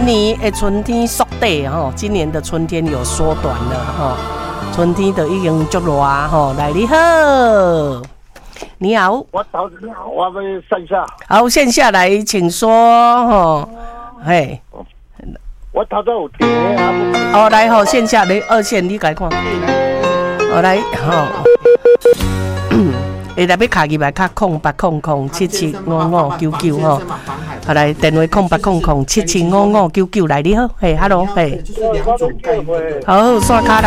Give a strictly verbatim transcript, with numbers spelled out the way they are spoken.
年的春天缩短吼，今年的春天有缩短了吼，春天就已经足热吼。来，你好，你好， 我头我要线下， 好，线下来，请说吼，嘿， 我头先有电啊， 哦，来吼，线下你二线你改看，哦来吼。会来要卡入来，卡空八空空七七五五九九吼，好来电话空八空空七七五五九九来，你好，嘿 ，hello， 嘿，好，刷卡来。